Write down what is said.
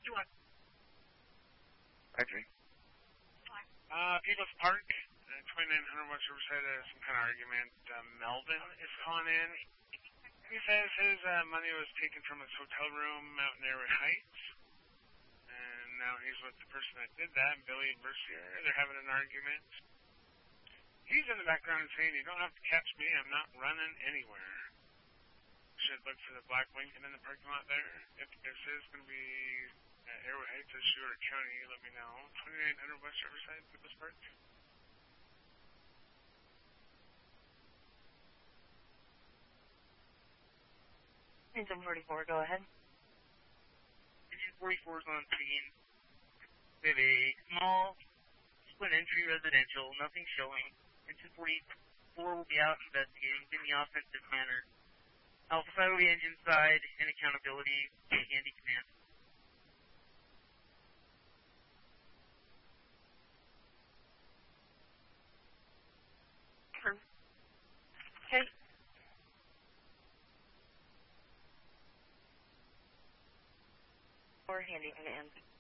Actually. People's Park, 2900 West Riverside, some kind of argument. Melvin is calling in. He says his money was taken from his hotel room out in Airwood Heights. And now he's with the person that did that, Billy Mercier. They're having an argument. He's in the background saying, "You don't have to catch me. I'm not running anywhere." Should look for the black Lincoln in the parking lot there. If this is going to be Airwood Heights or Stewart County, let me know. 2900 West Riverside, People's Park. Engine 44, go ahead. Engine 44 is on scene. We have a small split entry residential, nothing showing. Engine 44 will be out investigating in the offensive manner. Alpha 5 will be engine side and accountability, Andy command. Okay. Or Handy command.